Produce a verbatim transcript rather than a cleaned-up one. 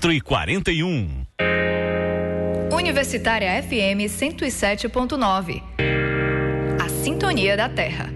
quatro e quarenta e um. Universitária F M cento e sete ponto nove. A Sintonia da Terra.